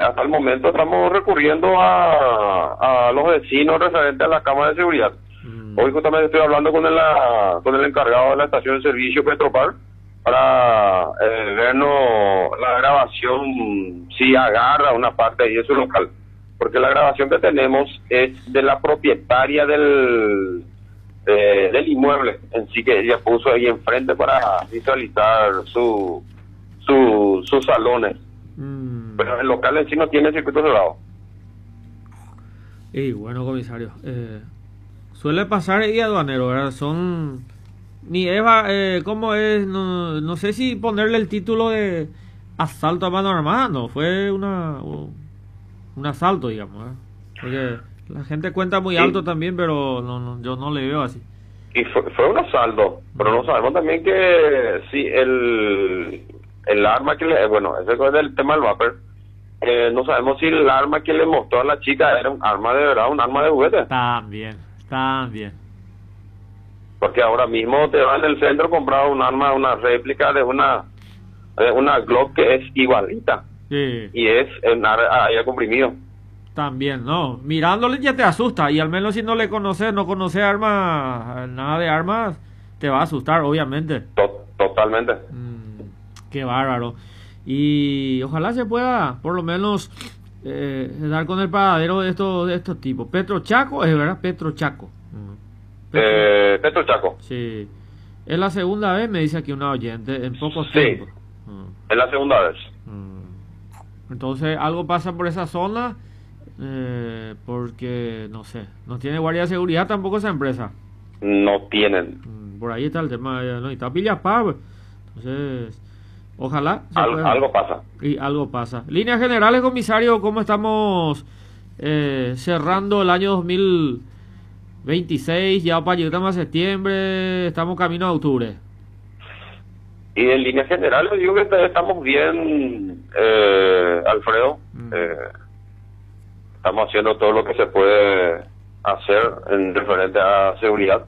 hasta el momento estamos recurriendo a los vecinos referente a la cámara de seguridad. Hoy justamente estoy hablando con el encargado de la estación de servicio Petropar para vernos la grabación, si agarra una parte ahí de su local, porque la grabación que tenemos es de la propietaria del inmueble en sí, que ella puso ahí enfrente para visualizar sus salones. Pero el local en sí no tiene circuito cerrado. Y bueno, comisario, suele pasar y aduanero, ¿verdad? Son... Ni Eva, ¿cómo es? No sé si ponerle el título de asalto a mano armada, no, fue un asalto, digamos, ¿verdad? Porque la gente cuenta muy alto también, pero yo no le veo así. Y fue un asalto, pero no sabemos también que si el arma que le... Bueno, ese es el tema del vapor. No sabemos si el arma que le mostró a la chica era un arma de verdad, un arma de juguete. También. Porque ahora mismo te va en el centro a comprar un arma, una réplica de una Glock que es igualita. Sí. Y es en aire comprimido. También, ¿no? Mirándole ya te asusta. Y al menos si no le conoces, no conoces armas, nada de armas, te va a asustar, obviamente. Totalmente. Qué bárbaro. Y ojalá se pueda, por lo menos, dar con el paradero de estos tipos. Petro Chaco, es verdad, Petro Chaco. Petro Chaco. Sí. Es la segunda vez, me dice aquí una oyente, en poco tiempo. Es la segunda vez. Entonces, algo pasa por esa zona, porque, no sé, no tiene guardia de seguridad tampoco esa empresa. No tienen. Por ahí está el tema, ¿no? Y está Pillapab. Entonces, ojalá. Algo pasa. Y algo pasa. Líneas generales, comisario, ¿cómo estamos cerrando el año 2026? Ya para llegar a septiembre, estamos camino a octubre. Y en líneas generales digo que estamos bien, Alfredo. Estamos haciendo todo lo que se puede hacer en referente a seguridad.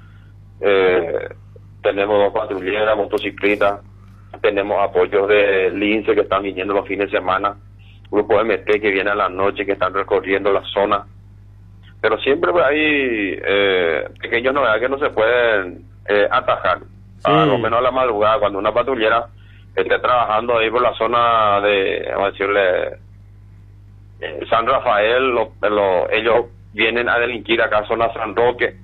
Tenemos 2 patrulleras, motocicletas, tenemos apoyos de lince que están viniendo los fines de semana, grupo MT que viene a la noche, que están recorriendo la zona, pero siempre hay pequeñas novedades que no se pueden atajar. Sí. A lo menos a la madrugada, cuando una patrullera esté trabajando ahí por la zona de, vamos a decirle, San Rafael, ellos vienen a delinquir acá, zona San Roque,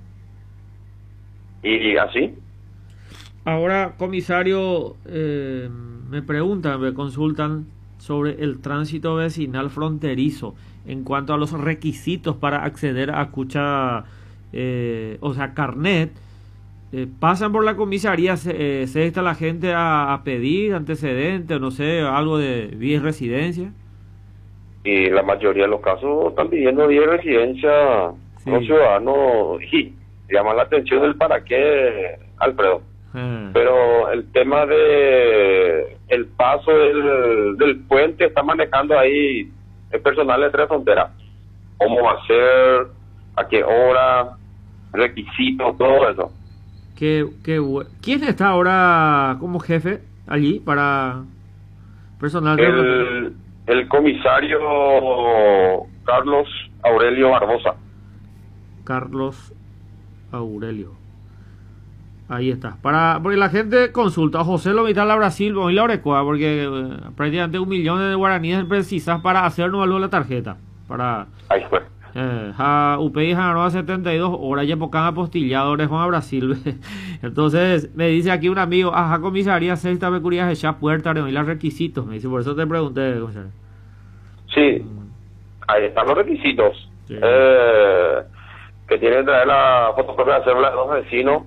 y así. Ahora, comisario, me preguntan, me consultan sobre el tránsito vecinal fronterizo en cuanto a los requisitos para acceder a cucha, o sea, carnet. ¿Pasan por la comisaría, se está la gente a pedir antecedentes, no sé, algo de vía y residencia? Y la mayoría de los casos están pidiendo vía y residencia, sí. Los ciudadanos, y llama la atención el para qué, Alfredo. Pero el tema de el paso del puente está manejando ahí el personal de Tres Fronteras. ¿Cómo va a ser? ¿A qué hora? Requisitos, todo eso. ¿Quién está ahora como jefe allí para personal de el comisario Carlos Aurelio Barbosa. Carlos Aurelio. Ahí está. Porque la gente consulta, José Lomital a Brasil, y la Orecoa, porque prácticamente 1 millón de guaraníes precisas para hacernos algo de la tarjeta. Ahí fue. UPI Janoa 72 horas ya pocan apostilladores van a Brasil. Entonces me dice aquí un amigo, comisaría sexta peculiar ya puerta y los requisitos, me dice, por eso te pregunté. Sí, ahí están los requisitos. Sí. Que tiene que traer la fotocopia de cédula de los vecinos.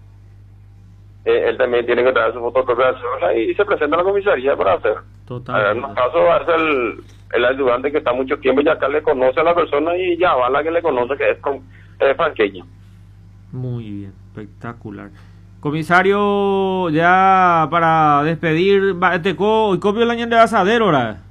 Él también tiene que traer su fotocopia de cédula y se presenta a la comisaría para hacer. Total. En los casos va a ser el ayudante que está mucho tiempo y acá le conoce a la persona y ya va la que le conoce, que es franqueña. Muy bien, espectacular. Comisario, ya para despedir, hoy copio el año de asadero, ¿verdad?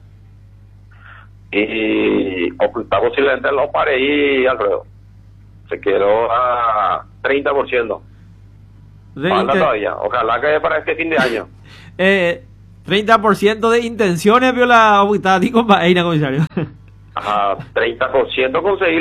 Y ocultamos posiblemente los pares y Alfredo. Se quedó a 30%. Falta todavía. Ojalá que para este fin de año. 30% de intenciones, viola obutático para Eina, comisario. Ajá, 30% conseguir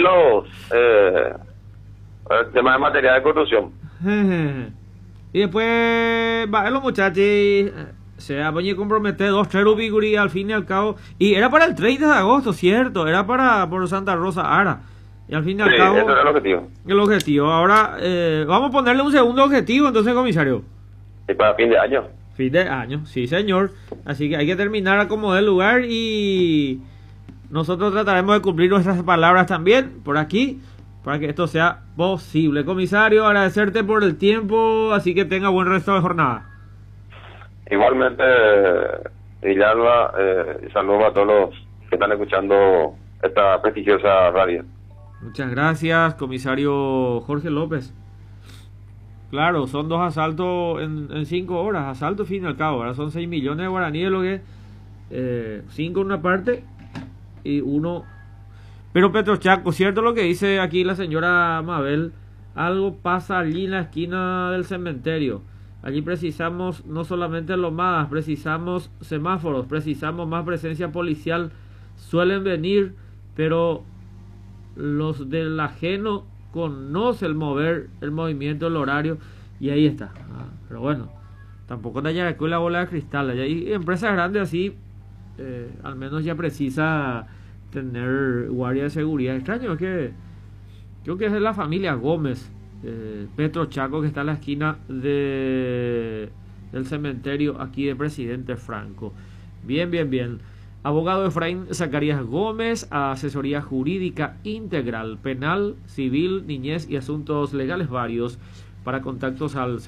el tema de material de construcción. Y después, va, los muchachos se va a comprometer 2-3 rubigurí al fin y al cabo. Y era para el 30 de agosto, cierto, era por Santa Rosa Ara. Y al fin y al cabo, ese era el objetivo. El objetivo. Ahora, vamos a ponerle un segundo objetivo, entonces, comisario. Y para fin de año. Fin de año, sí, señor. Así que hay que terminar a como dé lugar y nosotros trataremos de cumplir nuestras palabras también por aquí, para que esto sea posible. Comisario, agradecerte por el tiempo, así que tenga buen resto de jornada. Igualmente, Villalba, y saludos a todos los que están escuchando esta prestigiosa radio. Muchas gracias, comisario Jorge López. Claro, son 2 asaltos en 5 horas, asalto fin y al cabo, ahora son 6 millones de guaraníes, lo que 5 en una parte y 1. Pero Petrochaco, cierto lo que dice aquí la señora Mabel, algo pasa allí en la esquina del cementerio. Allí precisamos no solamente lomadas, precisamos semáforos, precisamos más presencia policial. Suelen venir, pero los del ajeno conocen el movimiento, el horario, y ahí está. Pero bueno, tampoco te haya la bola de cristal. Hay empresas grandes así, al menos ya precisa tener guardia de seguridad. Extraño es que creo que es de la familia Gómez, Petrochaco, que está en la esquina del cementerio aquí de Presidente Franco. Bien. Abogado Efraín Zacarías Gómez, asesoría jurídica integral, penal, civil, niñez y asuntos legales varios. Para contactos al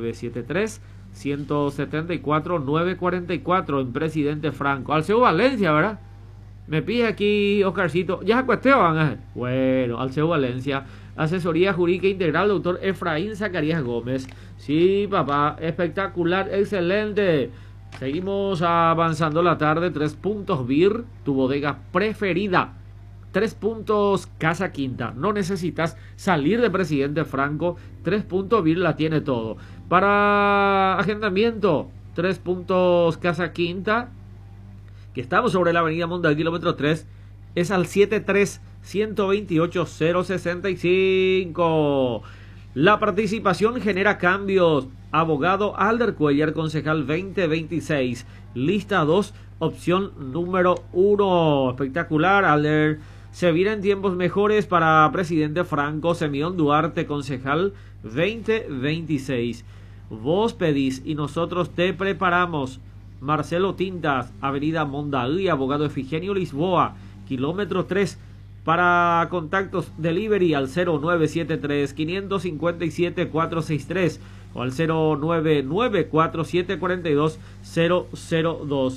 0973-174-944 en Presidente Franco. Alceu Valencia, ¿verdad? Me pide aquí Oscarcito. ¿Ya se cuestean? Bueno, Alceu Valencia, asesoría jurídica integral, doctor Efraín Zacarías Gómez. Sí, papá, espectacular, excelente. Seguimos avanzando la tarde. 3 puntos Beer, tu bodega preferida. 3 puntos Casa Quinta. No necesitas salir de Presidente Franco. 3 puntos Beer la tiene todo. Para agendamiento, 3 puntos Casa Quinta, que estamos sobre la avenida Montal, kilómetro 3. Es al 73-128-065. La participación genera cambios. Abogado Alder Cuellar, concejal 2026. Lista 2, opción número 1. Espectacular, Alder. Se vienen tiempos mejores para Presidente Franco. Semión Duarte, concejal 2026. Vos pedís y nosotros te preparamos. Marcelo Tintas, avenida Mondaí, abogado Efigenio Lisboa, kilómetro 3. Para contactos delivery al 0973-557-463 o al 099-4742-002.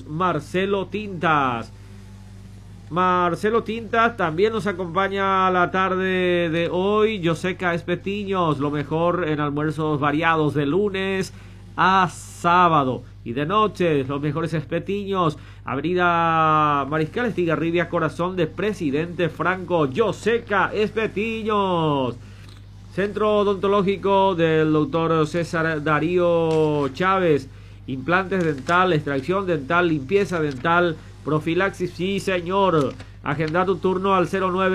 Marcelo Tintas también nos acompaña la tarde de hoy. Yoseca Espetiños, lo mejor en almuerzos variados de lunes a sábado y de noche, los mejores espetiños. Avenida Mariscal Estigarribia, corazón de Presidente Franco. Yoseca Espetiños. Centro odontológico del doctor César Darío Chávez. Implantes dental, extracción dental, limpieza dental, profilaxis, sí señor. Agenda tu turno al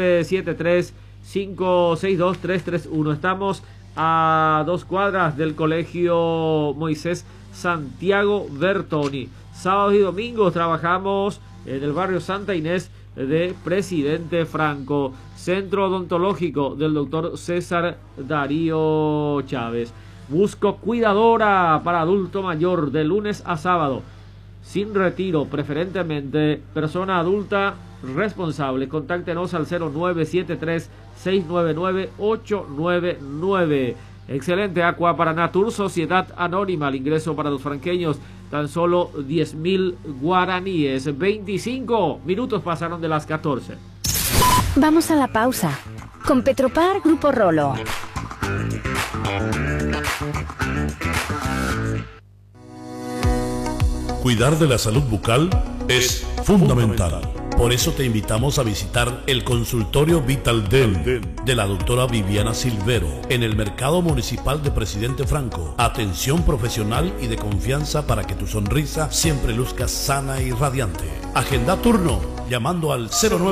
0973-562-331. Estamos a 2 cuadras del Colegio Moisés Santiago Bertoni. Sábados y domingos trabajamos en el barrio Santa Inés de Presidente Franco. Centro odontológico del doctor César Darío Chávez. Busco cuidadora para adulto mayor de lunes a sábado, sin retiro, preferentemente persona adulta responsable. Contáctenos al 0973-699-899. Excelente agua para Natur Sociedad Anónima. El ingreso para los franqueños, tan solo 10.000 guaraníes. 25 minutos pasaron de las 14. Vamos a la pausa. Con Petropar Grupo Rolo. Cuidar de la salud bucal es fundamental. Por eso te invitamos a visitar el consultorio Vital Dent de la doctora Viviana Silvero en el Mercado Municipal de Presidente Franco. Atención profesional y de confianza para que tu sonrisa siempre luzca sana y radiante. Agenda turno llamando al 09